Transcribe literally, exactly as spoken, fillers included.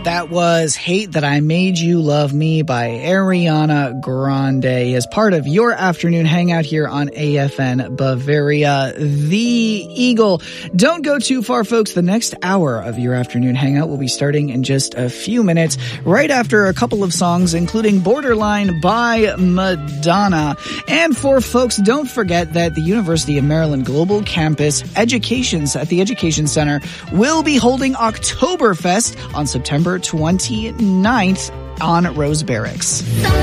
That was Hate That I Made You Love Me by Ariana Grande as part of your afternoon hangout here on A F N Bavaria, the Eagle. Don't go too far, folks. The next hour of your afternoon hangout will be starting in just a few minutes, right after a couple of songs, including Borderline by Madonna. And for folks, don't forget that the University of Maryland Global Campus Educations at the Education Center will be holding Oktoberfest on September twenty-ninth on Rose Barracks.